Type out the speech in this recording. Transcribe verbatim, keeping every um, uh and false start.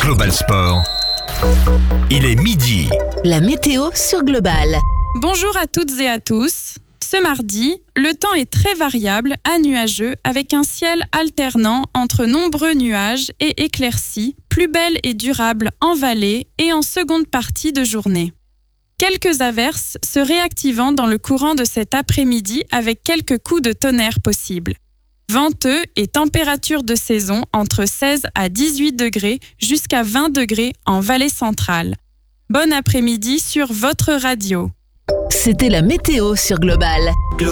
Global Sport. Il est midi. La météo sur Global. Bonjour à toutes et à tous. Ce mardi, le temps est très variable à nuageux avec un ciel alternant entre nombreux nuages et éclaircies, plus belle et durable en vallée et en seconde partie de journée. Quelques averses se réactivant dans le courant de cet après-midi avec quelques coups de tonnerre possibles. Venteux et température de saison entre seize à dix-huit degrés jusqu'à vingt degrés en vallée centrale. Bon après-midi sur votre radio. C'était la météo sur Global.